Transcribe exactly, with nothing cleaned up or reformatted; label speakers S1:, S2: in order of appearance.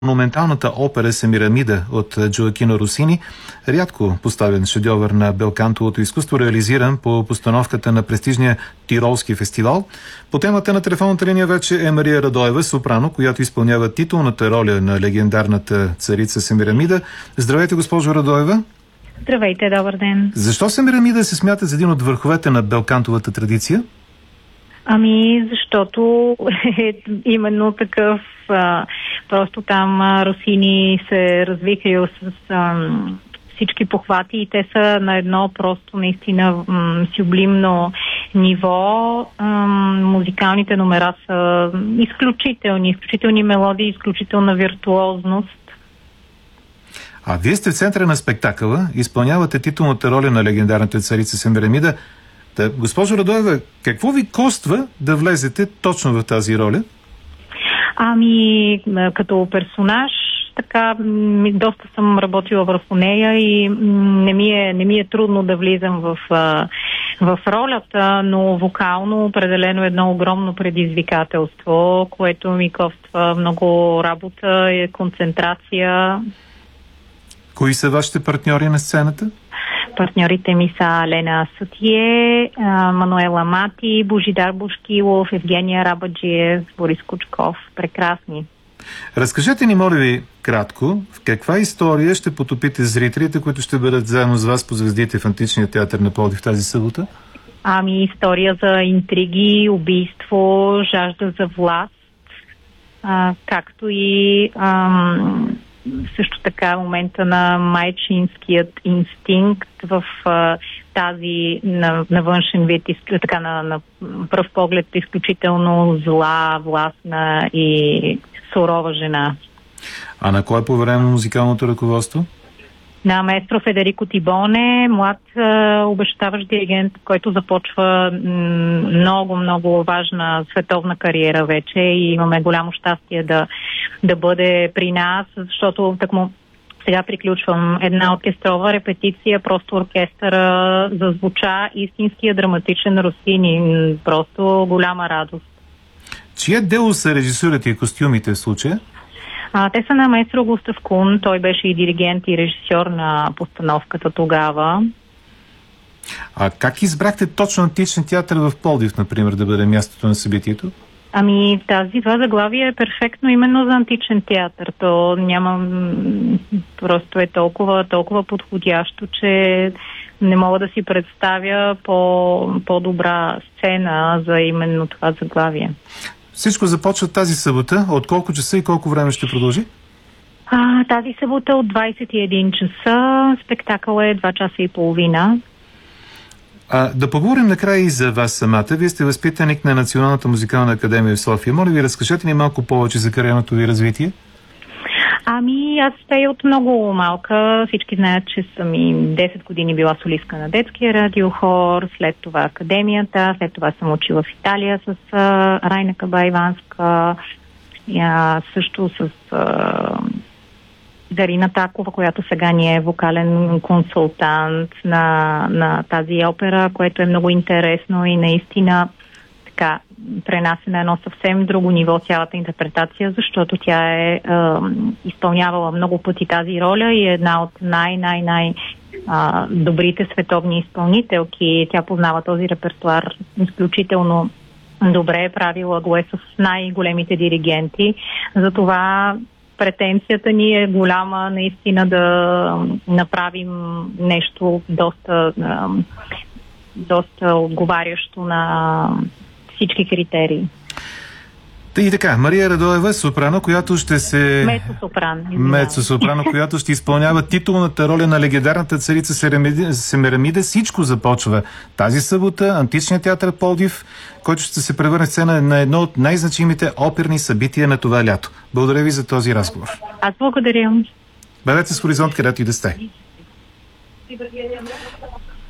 S1: Монументалната опера Семирамида от Джоакино Росини, рядко поставен шедьовър на белкантовото изкуство, реализиран по постановката на престижния Тиролски фестивал. По темата на телефонната линия вече е Мария Радоева, сопрано, която изпълнява титулната роля на легендарната царица Семирамида. Здравейте, госпожо Радоева.
S2: Здравейте, добър ден.
S1: Защо Семирамида се смята за един от върховете на белкантовата традиция?
S2: Ами, защото е именно такъв. А, просто там а, Росини се развихрил с а, всички похвати и те са на едно просто наистина м, сюблимно ниво. А, музикалните номера са изключителни, изключителни мелодии, изключителна виртуозност.
S1: А вие сте в центъра на спектакъла, изпълнявате титулната роля на легендарната царица Семирамида. Та, госпожо Радоева, какво ви коства да влезете точно в тази роля?
S2: Ами, като персонаж, така, доста съм работила върху нея и не ми е, не ми е трудно да влизам в, в ролята, но вокално определено едно огромно предизвикателство, което ми коства много работа и концентрация.
S1: Кои са вашите партньори на сцената?
S2: Партньорите ми са Лена Сатие, Мануела Мати, Божидар Бошкилов, Евгения Рабаджиев, Борис Кучков. Прекрасни.
S1: Разкажете ни, моля ви, кратко, в каква история ще потопите зрителите, които ще бъдат заедно с вас по звездите в Античния театър на Пловдив тази събота?
S2: Ами, история за интриги, убийство, жажда за власт, а, както и ам, също така момента на майчинският инстинкт в а, тази на, на външен вид, така на, на пръв поглед изключително зла, властна и сурова жена.
S1: А на кой по време на музикалното ръководство?
S2: На маестро Федерико Тибоне, млад а, обещаващ диригент, който започва м- много, много важна световна кариера вече и имаме голямо щастие да, да бъде при нас, защото такмо сега приключвам една оркестрова репетиция, просто оркестъра зазвуча истинския драматичен Росини. Просто голяма радост.
S1: Чие дело са режисурите и костюмите в случая?
S2: А, те са на маестро Густав Кун. Той беше и диригент и режисьор на постановката тогава.
S1: А как избрахте точно Античен театър в Пловдив, например, да бъде мястото на събитието?
S2: Ами, тази това заглавие е перфектно именно за Античен театър. То няма... Просто е толкова, толкова подходящо, че не мога да си представя по, по-добра сцена за именно това заглавие.
S1: Всичко започва тази събота. От колко часа и колко време ще продължи?
S2: А, тази събота от двадесет и един часа. Спектакъл е два часа и половина.
S1: А, да поговорим накрая и за вас самата. Вие сте възпитаник на Националната музикална академия в София. Моля ви, разкажете ни малко повече за кариерното ви развитие.
S2: Ами, аз пея от много малка. Всички знаят, че съм и десет години била солистка на детския радиохор, след това академията, след това съм учила в Италия с а, Райна Кабаиванска, а, също с а, Дарина Такова, която сега ни е вокален консултант на, на тази опера, което е много интересно и наистина така пренася на едно съвсем друго ниво цялата интерпретация, защото тя е, е изпълнявала много пъти тази роля и е една от най-най-най а, добрите световни изпълнителки. Тя познава този репертуар изключително добре, правила го е с най-големите диригенти. Затова претенцията ни е голяма наистина да направим нещо доста, доста отговарящо на всички критерии.
S1: И така, Мария Радоева, сопрано, която ще се...
S2: Мецо-сопрано.
S1: Мецо-сопрано, която ще изпълнява титулната роля на легендарната царица Семирамида. Всичко започва тази събота. Античният театър Пловдив, който ще се превърне в сцена на едно от най-значимите оперни събития на това лято. Благодаря ви за този разговор.
S2: Аз благодаря.
S1: Бъдете с Хоризонт, където и да сте.